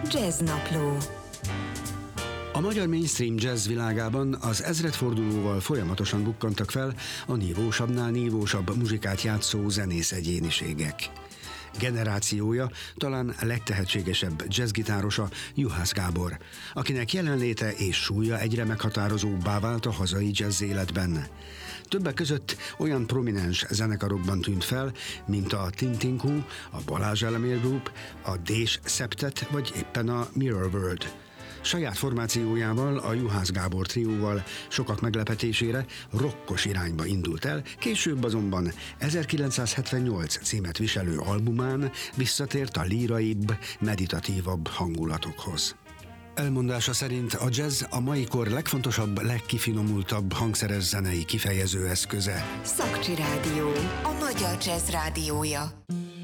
Jazznapló. A magyar mainstream jazz világában az ezredfordulóval folyamatosan bukkantak fel a nívósabbnál nívósabb muzsikát játszó zenész egyéniségek. Generációja talán a legtehetségesebb jazzgitárosa Juhász Gábor, akinek jelenléte és súlya egyre meghatározóbbá vált a hazai jazz életben. Többek között olyan prominens zenekarokban tűnt fel, mint a Tintinkú, a Balázs Elemér Group, a Dés Szeptet vagy éppen a Mirror World. Saját formációjával, a Juhász Gábor trióval sokak meglepetésére rokkos irányba indult el, később azonban 1978 címet viselő albumán visszatért a líraibb, meditatívabb hangulatokhoz. Elmondása szerint a jazz a mai kor legfontosabb, legkifinomultabb hangszeres zenei kifejező eszköze. Szakcsi Rádió, a magyar jazz rádiója.